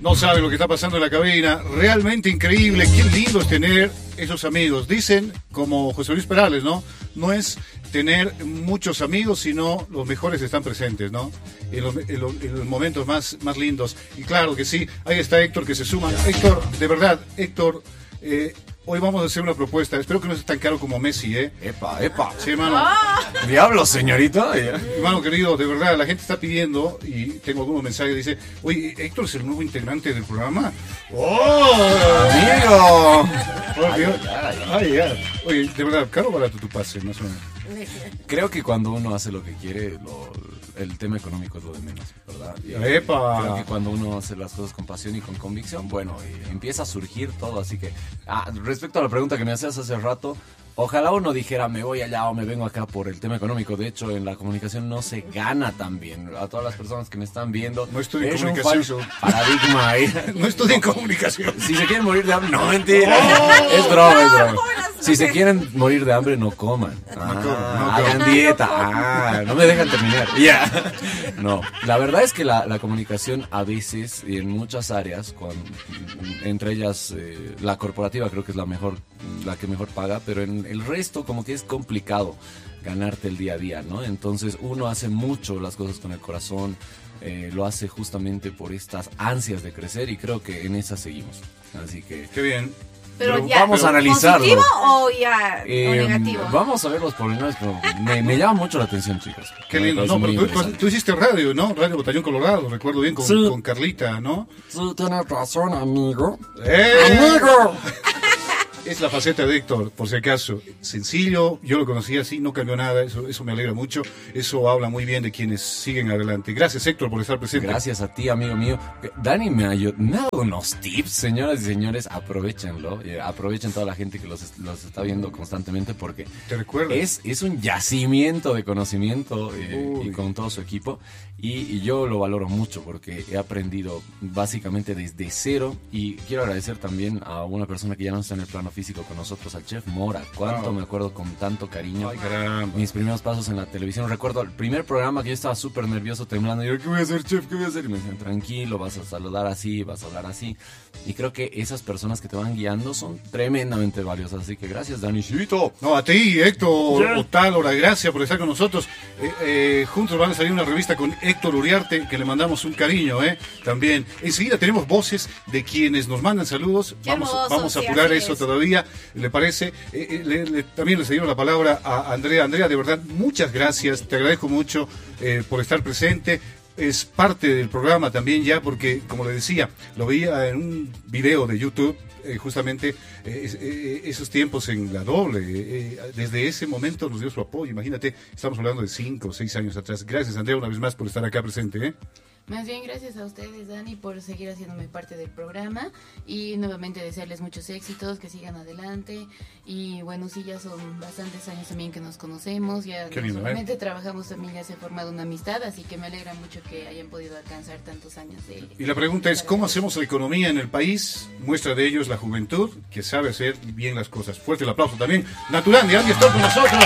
No sabe lo que está pasando en la cabina. Realmente increíble. Qué lindo es tener esos amigos. Dicen, como José Luis Perales, ¿no? No es tener muchos amigos, sino los mejores están presentes, ¿no? En los momentos más lindos. Y claro que sí, ahí está Héctor que se suma. Héctor, de verdad, Héctor, hoy vamos a hacer una propuesta. Espero que no sea tan caro como Messi, ¿eh? Epa. Sí, hermano. Diablo, señorita. Hermano querido, de verdad, la gente está pidiendo, y tengo algunos mensajes, dice, oye, Héctor es el nuevo integrante del programa. ¡Oh! ¡Amigo! Ay. Oye, de verdad, caro o barato tu pase, más o menos. Creo que cuando uno hace lo que quiere, el tema económico es lo de menos, ¿verdad? ¡Epa! Creo que cuando uno hace las cosas con pasión y con convicción, bueno, empieza a surgir todo. Así que, respecto a la pregunta que me hacías hace rato, ojalá uno dijera, me voy allá o me vengo acá por el tema económico. De hecho, en la comunicación no se gana tan bien. A todas las personas que me están viendo, no estudien es comunicación. un falso paradigma ahí. No estudien comunicación. Si se quieren morir de hambre, no, mentira. Es broma. Si se quieren morir de hambre, no coman. Hagan dieta. No me dejan terminar. Ya. No, la verdad es que la comunicación a veces, y en muchas áreas, entre ellas la corporativa creo que es la que mejor paga, pero en el resto como que es complicado ganarte el día a día, ¿no? Entonces uno hace mucho las cosas con el corazón, lo hace justamente por estas ansias de crecer, y creo que en esas seguimos. Así que... Qué bien. Pero ya, vamos a analizarlo. ¿Positivo o ya o negativo? Vamos a ver los problemas, pero me llama mucho la atención, chicos. Qué lindo. No, pero tú hiciste radio, ¿no? Radio Batallón Colorado, recuerdo bien, con Carlita, ¿no? Sí, tienes razón, amigo. ¡Amigo! Es la faceta de Héctor, por si acaso. Sencillo, yo lo conocí así, no cambió nada, eso me alegra mucho. Eso habla muy bien de quienes siguen adelante. Gracias, Héctor, por estar presente. Gracias a ti, amigo mío. Dani me ha dado unos tips, señoras y señores, aprovechenlo. Aprovechen toda la gente que los está viendo constantemente, porque ¿te recuerdas? Es un yacimiento de conocimiento, y con todo su equipo. Y yo lo valoro mucho porque he aprendido básicamente desde cero. Y quiero agradecer también a una persona que ya no está en el plano físico con nosotros, al chef Mora. Cuánto me acuerdo con tanto cariño. Ay, caramba. Mis primeros pasos en la televisión. Recuerdo el primer programa que yo estaba súper nervioso, temblando. Y yo, ¿qué voy a hacer, chef? ¿Qué voy a hacer? Y me decían, tranquilo, vas a saludar así, vas a hablar así. Y creo que esas personas que te van guiando son tremendamente valiosas. Así que gracias, Danicito. No, a ti, Héctor Otálora, gracias por estar con nosotros. Juntos van a salir una revista con Héctor Uriarte, que le mandamos un cariño, también. Enseguida tenemos voces de quienes nos mandan saludos. Vamos a apurar eso todavía, ¿le parece? También le cedimos la palabra a Andrea. Andrea, de verdad, muchas gracias. Te agradezco mucho por estar presente. Es parte del programa también ya, porque, como le decía, lo veía en un video de YouTube, justamente esos tiempos en la doble. Desde ese momento nos dio su apoyo. Imagínate, estamos hablando de 5 o 6 años atrás. Gracias, Andrea, una vez más por estar acá presente. Más bien, gracias a ustedes, Dani, por seguir haciéndome parte del programa, y nuevamente desearles muchos éxitos, que sigan adelante. Y bueno, sí, ya son bastantes años también que nos conocemos, ya no solamente trabajamos, también ya se ha formado una amistad, así que me alegra mucho que hayan podido alcanzar tantos años de... Y la pregunta es, ¿cómo hacemos la economía en el país? Muestra de ello es la juventud, que sabe hacer bien las cosas. Fuerte el aplauso también. Naturandi, alguien está con nosotros.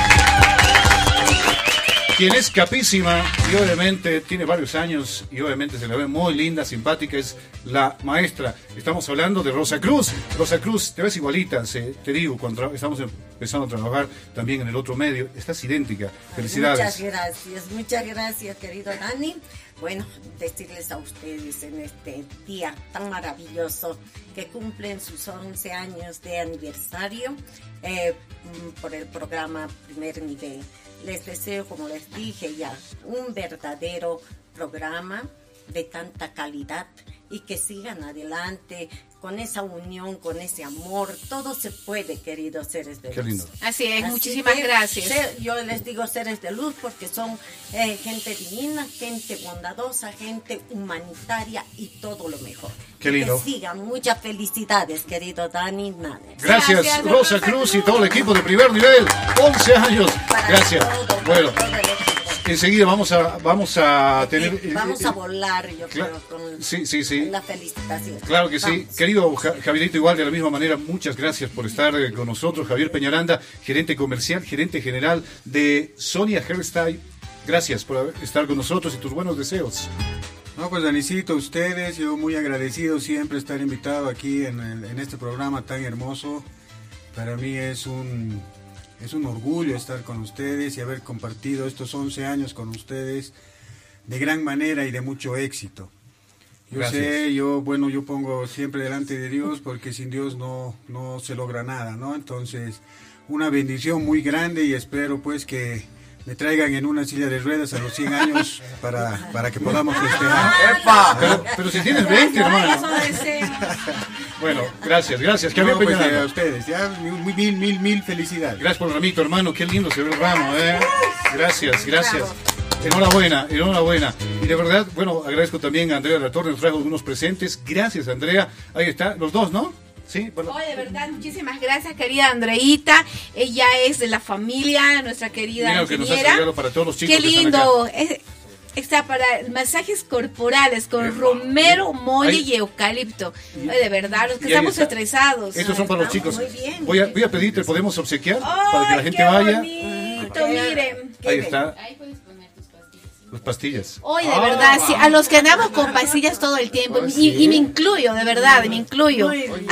Quien es capísima y obviamente tiene varios años y obviamente se la ve muy linda, simpática, es la maestra. Estamos hablando de Rosa Cruz. Rosa Cruz, te ves igualita, te digo, cuando estamos empezando a trabajar también en el otro medio, estás idéntica. Felicidades. Muchas gracias, querido Dani. Bueno, decirles a ustedes en este día tan maravilloso que cumplen sus 11 años de aniversario por el programa Primer Nivel. Les deseo, como les dije ya, un verdadero programa de tanta calidad, y que sigan adelante con esa unión, con ese amor. Todo se puede, queridos seres de luz. Qué lindo. Así es, muchísimas gracias. Yo les digo seres de luz porque son gente divina, gente bondadosa, gente humanitaria y todo lo mejor. Qué lindo. Que sigan. Muchas felicidades, querido Dani Nader. Gracias, Rosa Cruz y todo el equipo de Primer Nivel. 11 años. Gracias. Bueno. Enseguida vamos a tener... vamos a volar, yo creo, con la felicitación. Claro que sí. Querido Javierito, igual de la misma manera, muchas gracias por estar con nosotros. Javier Peñaranda, gerente comercial, gerente general de Sonia Hairstyle. Gracias por estar con nosotros y tus buenos deseos. No, pues Danicito, ustedes, yo muy agradecido siempre estar invitado aquí en este programa tan hermoso. Para mí es un orgullo estar con ustedes y haber compartido estos 11 años con ustedes de gran manera y de mucho éxito. Yo pongo siempre delante de Dios porque sin Dios no se logra nada, ¿no? Entonces, una bendición muy grande y espero pues que me traigan en una silla de ruedas a los 100 años para que podamos festejar. Pero si tienes 20, hermano. Bueno, gracias. Que a ustedes, ya, mil felicidades. Gracias por el ramito, hermano. Qué lindo se ve el ramo, Gracias. Enhorabuena. Y de verdad, bueno, agradezco también a Andrea Latorre, nos trajo algunos presentes. Gracias, Andrea. Ahí está, los dos, ¿no? Sí, bueno. Oye, de verdad, muchísimas gracias, querida Andreita. Ella es de la familia, nuestra querida Mira, que nos hace regalo para todos los chicos. Qué lindo. Está para masajes corporales con romero, mole y eucalipto. Oye, de verdad, los que estamos estresados. Estos son para los chicos. Voy a pedirte, ¿podemos obsequiar? Para que la gente vaya. Bonito, miren. Ahí está. Ahí puedes poner tus pastillas. Las pastillas. Oye, de verdad, sí, a los que andamos con pastillas todo el tiempo, y me incluyo, de verdad, me incluyo.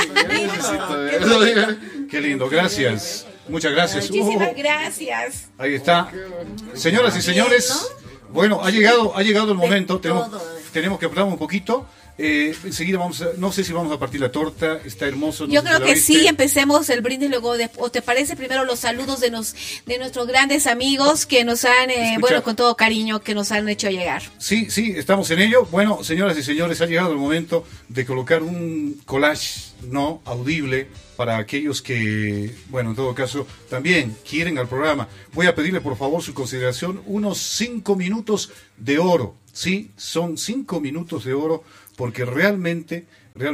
Qué lindo, gracias. Muchas gracias. Muchísimas gracias. Ahí está. Señoras y señores, bueno, ha llegado el momento. Tenemos que hablar un poquito. Enseguida no sé si vamos a partir la torta, está hermoso. Yo creo que sí, empecemos el brindis luego, ¿o te parece primero los saludos de nuestros grandes amigos que nos han, con todo cariño, que nos han hecho llegar? Sí, estamos en ello. Bueno, señoras y señores, ha llegado el momento de colocar un collage no audible para aquellos que, bueno, en todo caso, también quieren al programa. Voy a pedirle por favor su consideración, unos 5 minutos de oro. Sí, son 5 minutos de oro, porque realmente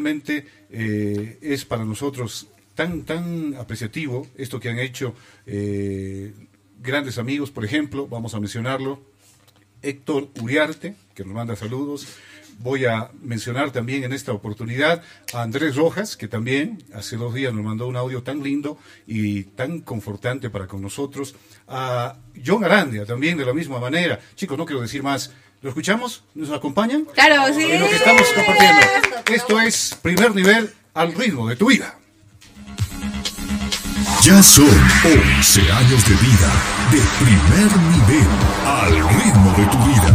es para nosotros tan apreciativo esto que han hecho grandes amigos. Por ejemplo, vamos a mencionarlo, Héctor Uriarte, que nos manda saludos. Voy a mencionar también en esta oportunidad a Andrés Rojas, que también hace 2 días nos mandó un audio tan lindo y tan confortante para con nosotros. A John Arandia también de la misma manera. Chicos, no quiero decir más. ¿Lo escuchamos? ¿Nos acompañan? Claro, sí. En lo que estamos compartiendo. Esto es Primer Nivel al ritmo de tu vida. Ya son 11 años de vida de Primer Nivel al ritmo de tu vida.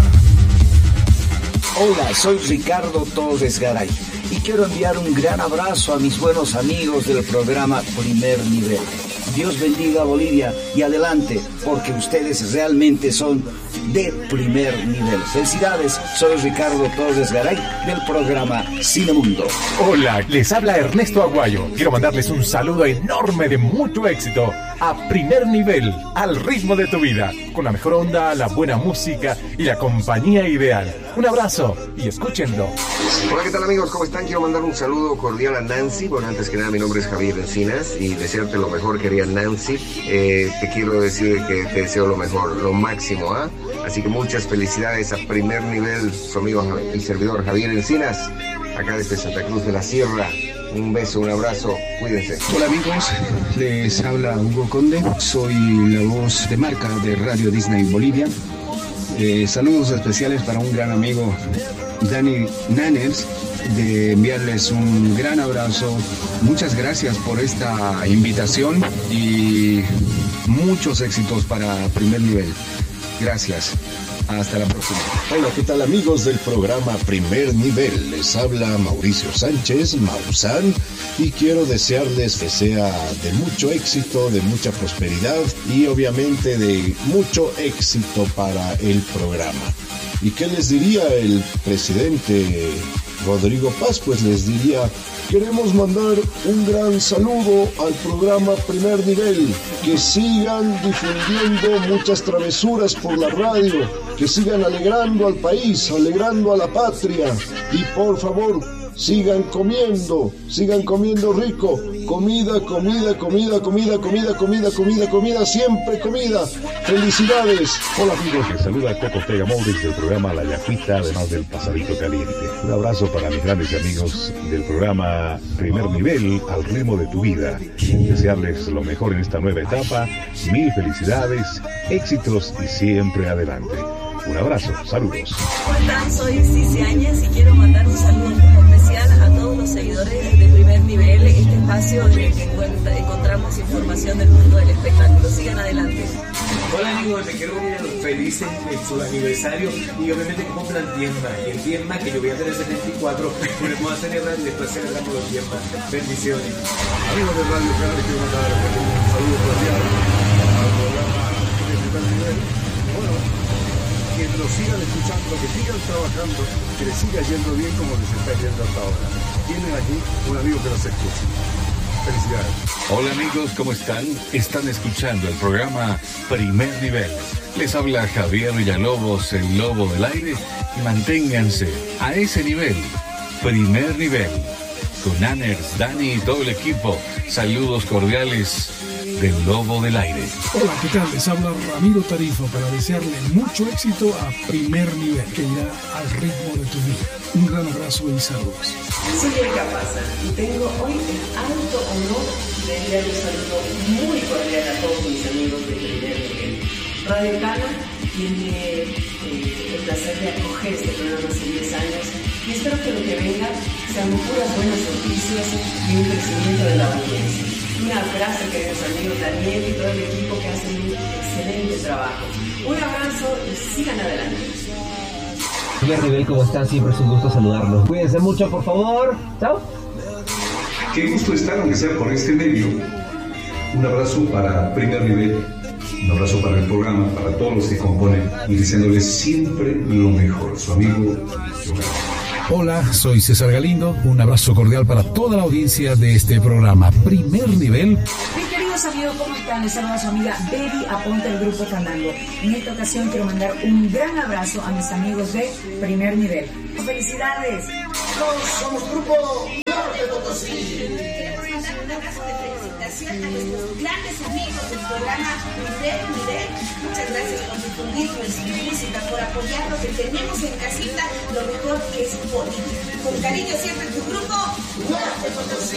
Hola, soy Ricardo Torres Garay y quiero enviar un gran abrazo a mis buenos amigos del programa Primer Nivel. Dios bendiga a Bolivia y adelante, porque ustedes realmente son de primer nivel. Felicidades, soy Ricardo Torres Garay del programa Cinemundo. Hola, les habla Ernesto Aguayo. Quiero mandarles un saludo enorme de mucho éxito a Primer Nivel, al ritmo de tu vida, con la mejor onda, la buena música y la compañía ideal. Un abrazo y escúchenlo. Hola, ¿qué tal amigos? ¿Cómo están? Quiero mandar un saludo cordial a Nancy. Bueno, antes que nada, mi nombre es Javier Encinas y desearte lo mejor, querida Nancy. Te quiero decir que te deseo lo mejor, lo máximo, ¿ah? Así que muchas felicidades a Primer Nivel, su amigo y servidor Javier Encinas, acá desde Santa Cruz de la Sierra. Un beso, un abrazo, cuídense. Hola amigos, les habla Hugo Conde, soy la voz de marca de Radio Disney Bolivia. Saludos especiales para un gran amigo, Dani Naners, de enviarles un gran abrazo. Muchas gracias por esta invitación y muchos éxitos para Primer Nivel. Gracias. Hasta la próxima. Hola, ¿qué tal amigos del programa Primer Nivel? Les habla Mauricio Sánchez, Maussan, y quiero desearles que sea de mucho éxito, de mucha prosperidad y obviamente de mucho éxito para el programa. ¿Y qué les diría el presidente Rodrigo Paz? Pues les diría: queremos mandar un gran saludo al programa Primer Nivel, que sigan difundiendo muchas travesuras por la radio, que sigan alegrando al país, alegrando a la patria, y por favor, sigan comiendo rico, comida, siempre comida. Felicidades. Hola amigos, les saluda Coco Ortega Moures del programa La Yacuita, además del Pasadito Caliente. Un abrazo para mis grandes amigos del programa Primer Nivel al ritmo de tu vida. Desearles lo mejor en esta nueva etapa, mil felicidades, éxitos y siempre adelante. Un abrazo, saludos. ¿Cómo están? Soy Cici Áñez y quiero mandar un saludo muy especial a todos los seguidores de Primer Nivel, este espacio en el que encontramos información del mundo del espectáculo. Sigan adelante. Hola amigos, les quiero ver felices en su aniversario y obviamente que cumplan 10 más. Y el 10 más que yo voy a tener 74, pues vamos a celebrar y después celebramos los 10 más. Bendiciones. Amigos de Radio Canal, quiero mandar un saludo cordial al programa Primer Nivel. Bueno, que nos sigan escuchando, que sigan trabajando, que les siga yendo bien como les está yendo hasta ahora. Tienen aquí un amigo que los escucha. Felicidades. Hola amigos, ¿cómo están? Están escuchando el programa Primer Nivel. Les habla Javier Villalobos, el Lobo del Aire, y manténganse a ese nivel. Primer Nivel. Con Nanners, Dani y todo el equipo. Saludos cordiales del Lobo del Aire. Hola, ¿qué tal? Les habla Ramiro Tarifa para desearle mucho éxito a Primer Nivel, que irá al ritmo de tu vida. Un gran abrazo y saludos. Soy Erika Pasa y tengo hoy el alto honor de enviar un saludo muy cordial a todos mis amigos de Primer Nivel. Radio Cana tiene el placer de acoger este programa hace 10 años y espero que lo que venga sean puras buenas noticias y un crecimiento de la audiencia. Un abrazo, queridos amigos, Daniel y todo el equipo que hacen un excelente trabajo. Un abrazo y sigan adelante. Primer Nivel, ¿cómo están? Siempre es un gusto saludarlos. Cuídense mucho, por favor. Chao. Qué gusto estar, aunque sea por este medio. Un abrazo para Primer Nivel, un abrazo para el programa, para todos los que componen y deseándoles siempre lo mejor. Su amigo Johan. Hola, soy César Galindo. Un abrazo cordial para toda la audiencia de este programa Primer Nivel. Mis queridos amigos, ¿cómo están? Les saluda su amiga Baby Aponte del Grupo Fandango. En esta ocasión quiero mandar un gran abrazo a mis amigos de Primer Nivel. ¡Felicidades! Somos Grupo Norte Potosí. A nuestros grandes amigos del programa Primer Nivel. Muchas gracias por difundir nuestra música, por apoyarnos, que tenemos en casita lo mejor que es política. Con cariño siempre tu grupo Norte Potosí.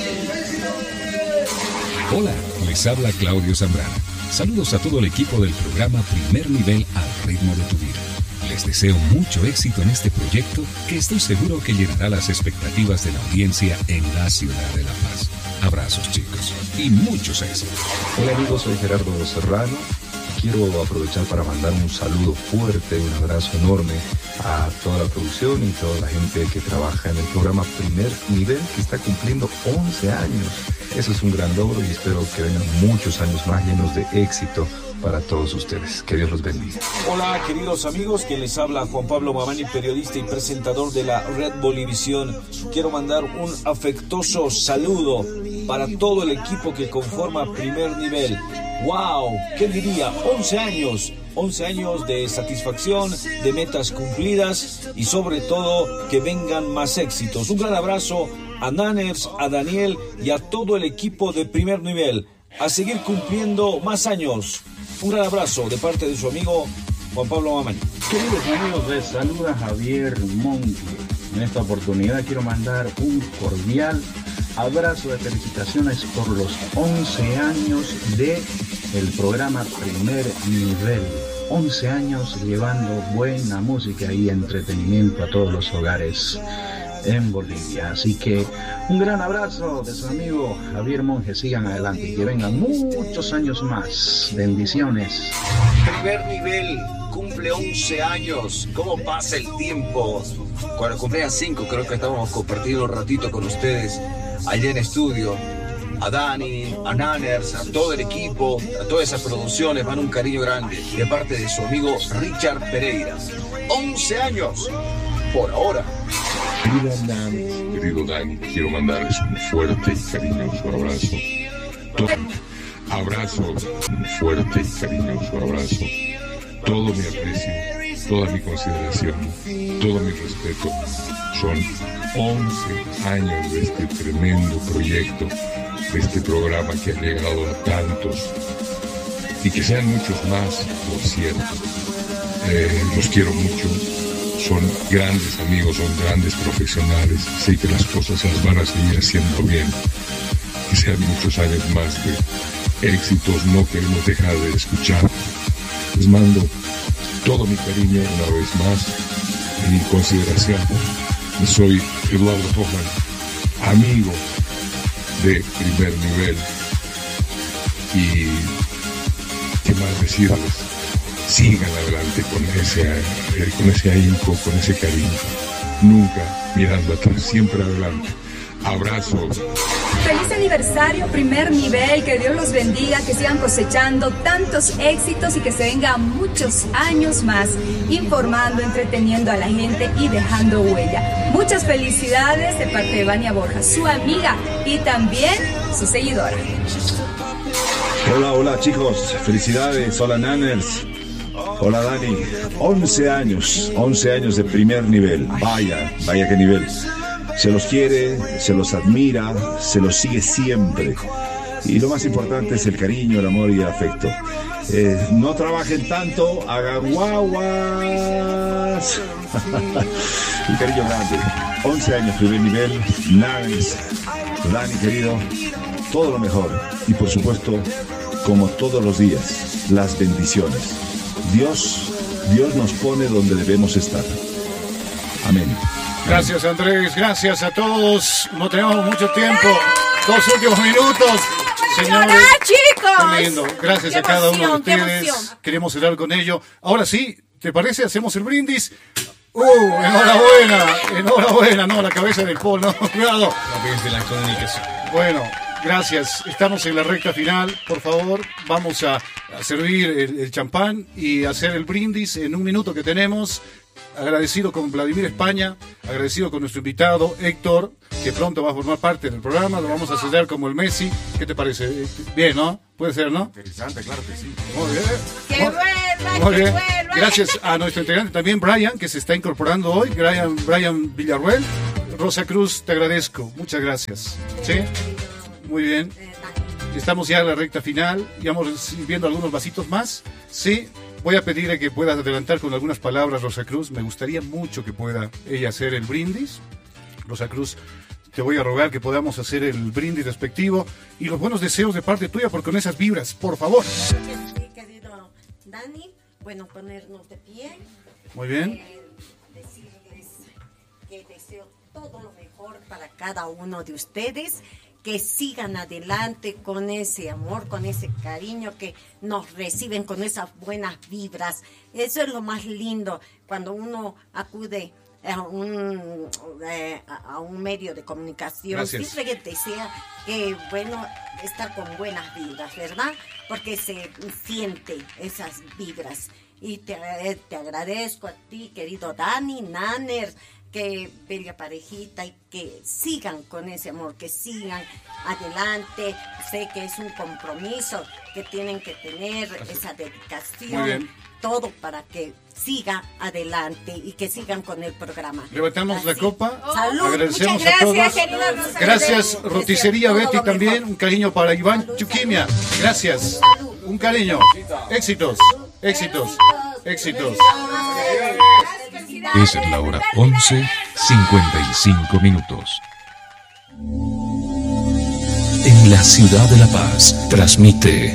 Hola, les habla Claudio Zambrano. Saludos a todo el equipo del programa Primer Nivel al ritmo de tu vida. Les deseo mucho éxito en este proyecto que estoy seguro que llenará las expectativas de la audiencia en la ciudad de La Paz. Abrazos, chicos, y muchos éxitos. Hola amigos, soy Gerardo Serrano. Quiero aprovechar para mandar un saludo fuerte, un abrazo enorme a toda la producción y toda la gente que trabaja en el programa Primer Nivel, que está cumpliendo 11 años. Eso es un gran logro y espero que vengan muchos años más llenos de éxito para todos ustedes. Que Dios los bendiga. Hola queridos amigos, quien les habla Juan Pablo Mamani, periodista y presentador de la Red Bolivisión. Quiero mandar un afectuoso saludo para todo el equipo que conforma Primer Nivel. ¡Wow! ¿Qué diría? 11 años. 11 años de satisfacción, de metas cumplidas y sobre todo que vengan más éxitos. Un gran abrazo a Nanners, a Daniel y a todo el equipo de Primer Nivel. A seguir cumpliendo más años. Un gran abrazo de parte de su amigo Juan Pablo Mamani. Queridos amigos, les saluda Javier Monge. En esta oportunidad quiero mandar un cordial abrazo de felicitaciones por los 11 años de el programa Primer Nivel. 11 años llevando buena música y entretenimiento a todos los hogares en Bolivia. Así que un gran abrazo de su amigo Javier Monge. Sigan adelante y que vengan muchos años más. Bendiciones. Primer Nivel cumple 11 años. ¿Cómo pasa el tiempo? Cuando cumplían 5 creo que estábamos compartiendo un ratito con ustedes allá en estudio. A Dani, a Nanners, a todo el equipo, a todas esas producciones, van un cariño grande de parte de su amigo Richard Pereira. 11 años por ahora. Querido Dani, quiero mandarles un fuerte y cariñoso abrazo. Un fuerte y cariñoso abrazo. Todo mi aprecio, toda mi consideración, todo mi respeto. Son 11 años de este tremendo proyecto, de este programa que ha llegado a tantos y que sean muchos más, por cierto. Los quiero mucho. Son grandes amigos, son grandes profesionales. Sé que las cosas las van a seguir haciendo bien. Que sean muchos años más de éxitos. No queremos dejar de escuchar. Les mando todo mi cariño una vez más y consideración. Soy Eduardo Hoffman, amigo de Primer Nivel, y qué más decirles, sigan adelante con ese ahínco, con ese cariño, nunca mirando atrás, siempre adelante. Abrazos. Feliz aniversario, Primer Nivel, que Dios los bendiga, que sigan cosechando tantos éxitos y que se vengan muchos años más informando, entreteniendo a la gente y dejando huella. Muchas felicidades de parte de Vania Borja, su amiga y también su seguidora. Hola chicos, felicidades, hola Nanners, hola Dani, 11 años de Primer Nivel, vaya qué nivel. Se los quiere, se los admira, se los sigue siempre. Y lo más importante es el cariño, el amor y el afecto. No trabajen tanto, hagan guaguas. Un cariño grande. 11 años, Primer Nivel, Nanners, Dani querido, todo lo mejor. Y por supuesto, como todos los días, las bendiciones. Dios nos pone donde debemos estar. Amén. Gracias Andrés, gracias a todos. No tenemos mucho tiempo. 2 últimos minutos. Señores, chicos. Qué lindo. Gracias a cada uno de ustedes. Queremos cerrar con ello. Ahora sí, ¿te parece? Hacemos el brindis. Enhorabuena. No, la cabeza del Paul, no, cuidado. De la comunicación. Bueno, gracias. Estamos en la recta final. Por favor, vamos a servir el champán y hacer el brindis en un minuto que tenemos. Agradecido con Vladimir España, agradecido con nuestro invitado Héctor, que pronto va a formar parte del programa. Lo vamos a celebrar como el Messi. ¿Qué te parece? Bien, ¿no? Puede ser, ¿no? Interesante, claro que sí. Muy bien. ¡Que vuelva! Muy bien. Gracias a nuestro integrante también, Brian, que se está incorporando hoy. Brian Villarruel. Rosa Cruz, te agradezco. Muchas gracias. ¿Sí? Muy bien. Estamos ya en la recta final. Y vamos sirviendo algunos vasitos más. Sí. Voy a pedirle que puedas adelantar con algunas palabras, Rosa Cruz. Me gustaría mucho que pueda ella hacer el brindis. Rosa Cruz, te voy a rogar que podamos hacer el brindis respectivo y los buenos deseos de parte tuya, porque con esas vibras, por favor. Sí, querido Dani, bueno, ponernos de pie. Muy bien. Decirles que deseo todo lo mejor para cada uno de ustedes. Que sigan adelante con ese amor, con ese cariño que nos reciben, con esas buenas vibras. Eso es lo más lindo cuando uno acude a un medio de comunicación. Gracias. Siempre que desea que, estar con buenas vibras, ¿verdad? Porque se siente esas vibras. Y te agradezco a ti, querido Dani, Nanners, que bella parejita, y que sigan con ese amor, que sigan adelante. Sé que es un compromiso que tienen que tener, esa dedicación, todo para que siga adelante y que sigan con el programa. Levantamos la copa. Salud. Agradecemos Muchas gracias, a todos. querida Rosa. Gracias, Roticería Betty, también. Un cariño para Iván Chuquimia. Gracias. Un cariño. Éxitos. Es la hora 11:55 minutos. En la ciudad de La Paz transmite